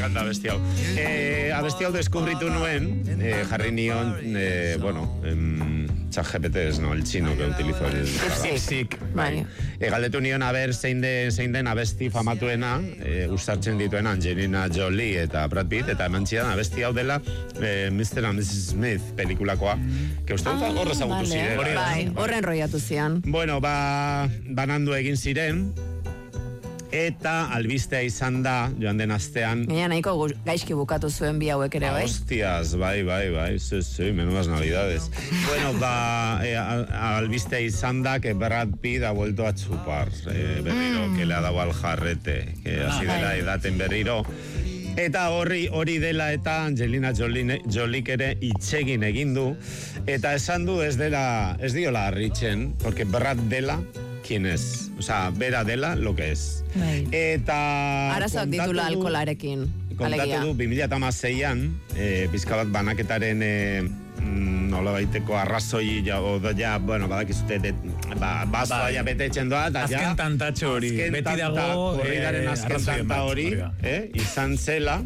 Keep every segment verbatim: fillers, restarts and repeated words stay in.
encanta abesti hau. Eh, abesti hau deskubritu nuen, eh, jarri nion, eh, bueno, em, ChatGPT es, no, el chino que utilizo el... Dipsik. Bai. E, galdetu nion aber zein, de, zein den abesti famatuena, e, ustartzen dituen Angelina Jolie eta Brad Pitt, eta eman txidan abesti hau dela e, mister and missus Smith pelikulakoa, que uste dut horre zagutu ziren. Bai, horren roiatu zian. Bueno, ba, banandu egin ziren, eta albistea izan da, joan den astean... Baina nahiko gaizki bukatu zuen bi hauek ere, bai? Hostias, bai, bai, bai, sí, sí, menudas navidades. Bueno, ba, eh, albistea izan da que Brad Pitt ha vuelto a chupar, eh, berriro, mm. que le ha dado al jarrete, que hasi dela edaten berriro. Eta horri hori dela eta Angelina Jolie, Jolie ere itxegin egin du, eta esan du ez dela, ez diola harritzen, porque Brad dela, quién es, o sea, bera dela lo que es. Bai. Eta... Arazoak ditula alkolarekin, alegia. Kontatu du, bi mila hamaseian, eh, pizka bat banaketaren eh, nola baiteko arrazoi, ja, o da, ja, bueno, badakizute, de, ba, bazoa ja bete etxen doa, da, ja, azken tantatxo hori, beti dago, korridaren azken tanta hori, eh, izan zela,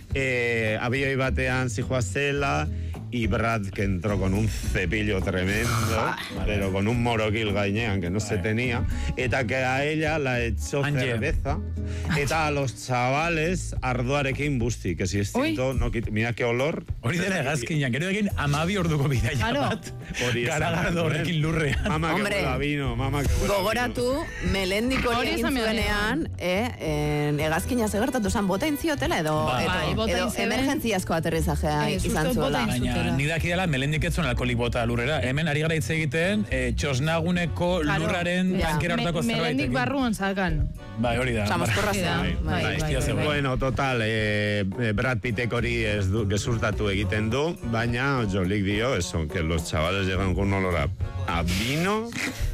eh, abioi batean zijoa zela, y Brad que entró con un cepillo tremendo, pero con un moroquil gainean que no se tenía, eta que a ella la echó cerveza, eta a los chavales ardoarekin busti, que si es cierto, no, mira qué olor. Hori dela egazkinan, gero egin amabi orduko bidaia bat, garagardo horrekin lurrean. Mama que huela vino, mama que huela gogoratu, melendiko hori egin zuenean, eh, egazkina zegertatu zan, bota intziotela edo, edo emergentziazko aterrizajea izan zuela. Nik daki dela, melendik etzuen alkoholik bota lurrera. Hemen ari gara hitz egiten, eh, txosnaguneko lurraren tankera hortako zerbait. Melendik barruan zakan. Bai, hori da. Samoskorra zen. Bueno, total, eh, Brad Pittek hori ez du, gezurtatu egiten du, baina Jolik dio, eso, que los chavales llegan con un olor a, a vino...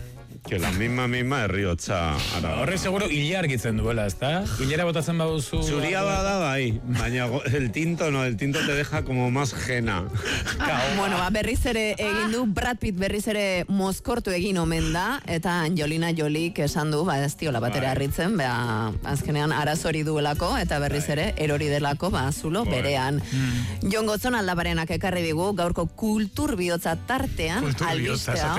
Que la misma misma herriotza. Horre seguro hilar gitzen duela, ezta? Hilera botatzen baduzu... Zuria bada bai, baina el tinto no, el tinto te deja como más jena. Bueno, ba, berriz ere egin du, Brad Pitt berriz ere mozkortu egin omen da, eta Angelina Jolie esan du, ba, ez diola batera harritzen, ba, azkenean arazori duelako, eta berriz ere erori delako, ba, zulo berean. Mm. Jon Gotzon aldabarenak ekarri digu, gaurko kultur bihotza tartean, albistea.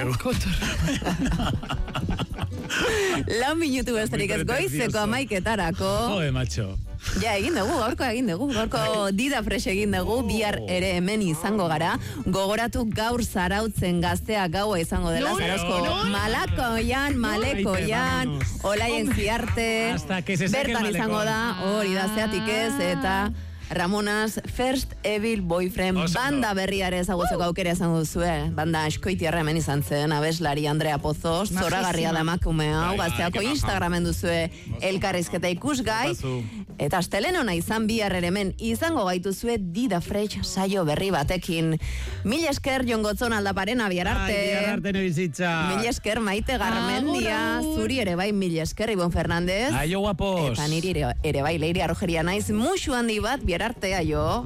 Lau minutu besterik ez goizeko amaiketarako. Jode, macho. Ja, egin dugu, gaurko egin dugu, gaurko Dida Fresh egin dugu, bihar ere hemen izango gara, gogoratu gaur Zarautzen gaztea gaua izango dela, Zarauzko Malakoian, Malekoian, Olaien Ziarte, bertan izango da, hori da zeatik ez, eta... Ramonas First Evil Boyfriend banda berriare ezagutzeko aukera izango duzue. Banda askoitiarra hemen izan zen, abeslari Andrea Pozos, zoragarria da emakume hau, gazteako Instagramen duzue elkarrizketa ikusgai. Eta astelen hona izan bihar ere hemen izango gaituzue Dida Fresh saio berri batekin. Mil esker Jon Gotzon aldaparen abiar arte. Abiar arte nebizitza. Mil esker Maite Garmendia, zuri ere bai mil esker Ibon Fernandez. Aio guapos. Eta niri ere, ere bai Leire Arrojeria naiz, musu handi bat bihar arte, aio.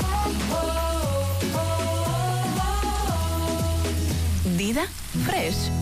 Dida Fresh.